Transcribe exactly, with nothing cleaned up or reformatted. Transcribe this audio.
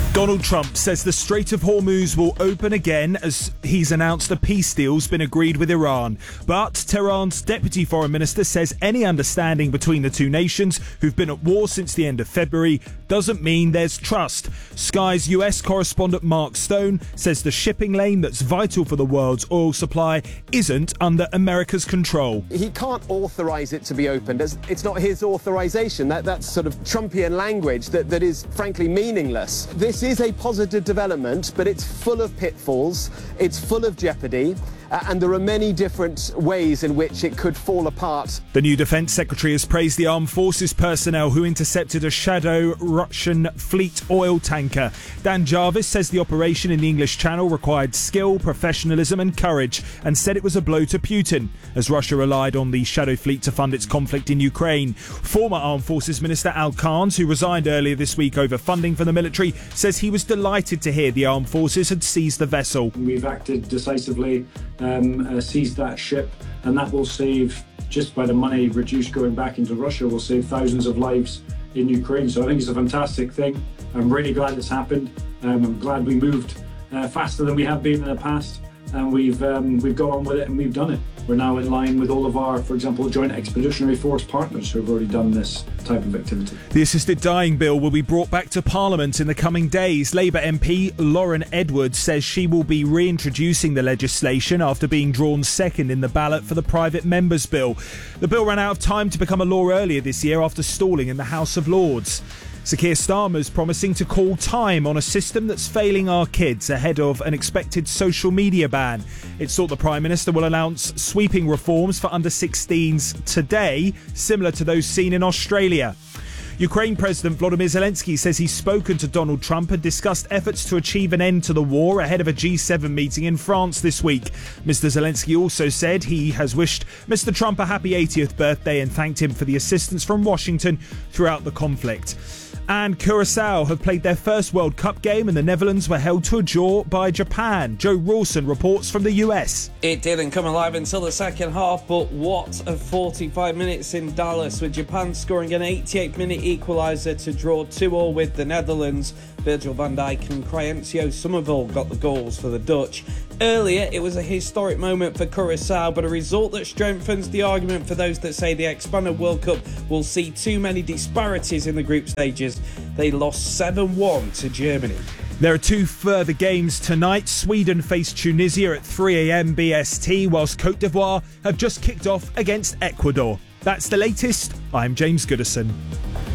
Donald Trump says the Strait of Hormuz will open again as he's announced a peace deal's been agreed with Iran. But Tehran's deputy foreign minister says any understanding between the two nations, who've been at war since the end of February, doesn't mean there's trust. Sky's U S correspondent Mark Stone says the shipping lane that's vital for the world's oil supply isn't under America's control. He can't authorise it to be opened. It's not his authorisation. That, that's sort of Trumpian language that, that is frankly meaningless. This is a positive development, but it's full of pitfalls, it's full of jeopardy, uh, and there are many different ways in which it could fall apart. The new Defence Secretary has praised the Armed Forces personnel who intercepted a shadow Russian fleet oil tanker. Dan Jarvis says the operation in the English Channel required skill, professionalism and courage, and said it was a blow to Putin, as Russia relied on the shadow fleet to fund its conflict in Ukraine. Former Armed Forces Minister Al Carnes, who resigned earlier this week over funding for the military, says he was delighted to hear the Armed Forces had seized the vessel. We've acted decisively, um, uh, seized that ship, and that will save, just by the money reduced going back into Russia, will save thousands of lives in Ukraine. So I think it's a fantastic thing. I'm really glad it's happened. Um, I'm glad we moved uh, faster than we have been in the past, and we've um, we've got on with it and we've done it. We're now in line with all of our, for example, Joint Expeditionary Force partners who have already done this type of activity. The assisted dying bill will be brought back to Parliament in the coming days. Labour M P Lauren Edwards says she will be reintroducing the legislation after being drawn second in the ballot for the private members bill. The bill ran out of time to become a law earlier this year after stalling in the House of Lords. Sir Keir Starmer's promising to call time on a system that's failing our kids ahead of an expected social media ban. It's thought the Prime Minister will announce sweeping reforms for under sixteens today, similar to those seen in Australia. Ukraine President Volodymyr Zelensky says he's spoken to Donald Trump and discussed efforts to achieve an end to the war ahead of a G seven meeting in France this week. Mister Zelensky also said he has wished Mister Trump a happy eightieth birthday and thanked him for the assistance from Washington throughout the conflict. And Curaçao have played their first World Cup game and the Netherlands were held to a draw by Japan. Joe Rawson reports from the U S. It didn't come alive until the second half, but what a forty-five minutes in Dallas, with Japan scoring an eighty-eighth minute equaliser to draw two all with the Netherlands. Virgil van Dijk and Cryensio Somerville got the goals for the Dutch. Earlier, it was a historic moment for Curaçao, but a result that strengthens the argument for those that say the expanded World Cup will see too many disparities in the group stages. They lost seven one to Germany. There are two further games tonight. Sweden face Tunisia at three a.m. B S T, whilst Cote d'Ivoire have just kicked off against Ecuador. That's the latest. I'm James Goodison.